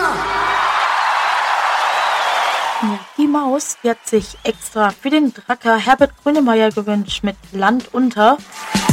Ja, die Maus, die hat sich extra für den Dracker Herbert Grönemeyer gewünscht mit Land unter.